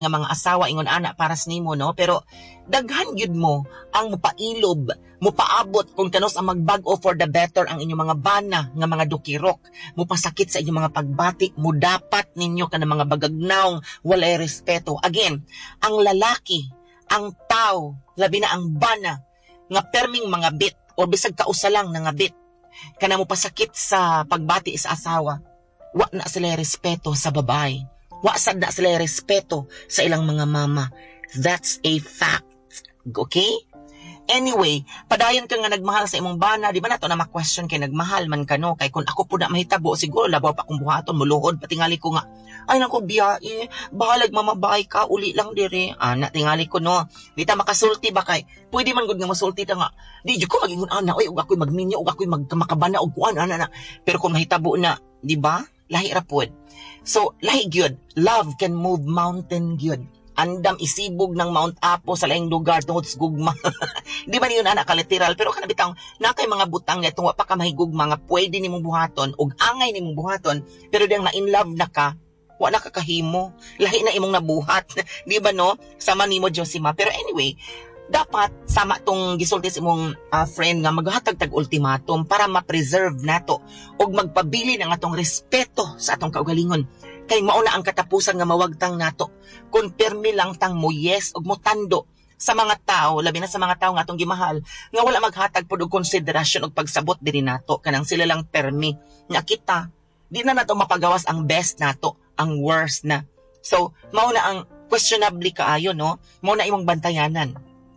nga mga asawa ingon ana para sa nimo, no? Pero daghan gyud mo ang mupailob, mupaabot kung kanos ang magbag-o for the better ang inyong mga bana nga mga dukirok, mupasakit sa inyong mga pagbati, mudapat ninyo kana mga bagagnaong walay respeto. Again, ang lalaki, ang tao, labi na ang bana nga perming mga bit o bisag kausa lang nga bit kana mupasakit sa pagbati sa asawa, wa na sila respeto sa babae. Wa sad na sila respeto sa ilang mga mama. That's a fact. Okay? Anyway, padayon ka nga nagmahal sa imong bana, di ba nato na ma-question kay nagmahal man ka, no? Kay kung ako po na mahitabo, siguro labaw pa kung buhaton, muluhod, patingali ko nga, ay naku, biyae, bahalag mamabay ka, uli lang dire. Tingali ko, no? Di ta makasulti ba kay, pwede man gud nga masulti ta nga, di ko magingon, oy, ug ako'y magminyo, ug ako'y makabana, ug kuan, Pero kung mahitabo na, di ba? Lahi ra pod. So, lahi gyud, love can move mountain gyud. Andam isibog ng Mount Apo sa laing lugar tungod sa gugma. Di ba niyon anak kaliteral, pero kana bitang nakay mga butang nga tungwa pa ka mahigugma nga pwede nimong buhaton ug angay nimong buhaton, pero diyang na in love na ka, wala ka kahimo. Lahi na imong nabuhat. Di ba no? Sama nimo Josima. Pero anyway, dapat sama tong gisulti sa imong friend nga maghatag tag ultimatum para ma-preserve nato ug magpabili ng atong respeto sa atong kaugalingon. Kay mauna ang katapusan nga mawagtang nato kung permi lang tang mo yes ug mo tando sa mga tao, labi na sa mga tao nga atong gimahal, nga wala maghatag pod og konsiderasyon ug pagsabot diri nato kanang sila lang permi nga kita di na nato mapagawas ang best nato, ang worst na. So mauna ang questionably kaayo, no? Mauna imong bantayanan.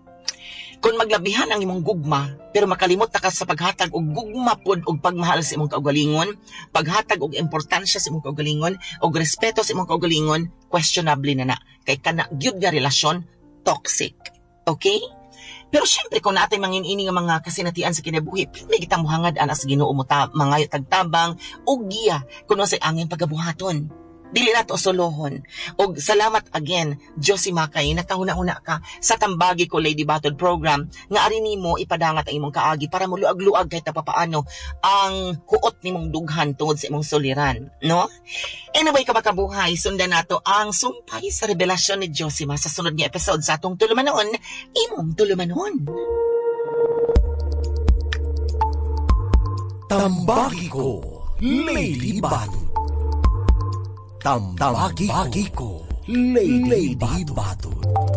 Kung maglabihan ang imong gugma, pero makalimot ta ka sa paghatag og gugma pod og pagmahal sa imong kaugalingon, paghatag og importansya sa imong kaugalingon, og respeto sa imong kaugalingon, questionably na. Kay kana gyud nga relasyon toxic. Okay? Pero syempre kung natay mangin-ini nga mga kasinatian sa kinabuhi, may kitang muhangad ana sa Ginoo mo mga tagtabang og giya kuno sa angin pagabuhaton. Dili nato solohon. Og salamat again, Josima, kay nakahuna-una ka sa Tambagi ko Lady Battle program nga ari nimo ipadangat ang imong kaagi para mo luag-luag kay papaano ang huot nimong dughan tungod sa imong suliran, no? Anyway, kamakabuhay, sundan nato ang sumpay sa revelasyon ni Josima sa sunod nga episode sa atong Tulumanon, imong Tulumanon. Tambagi ko, Lady Battle. Tambagi ko, Lady Battle.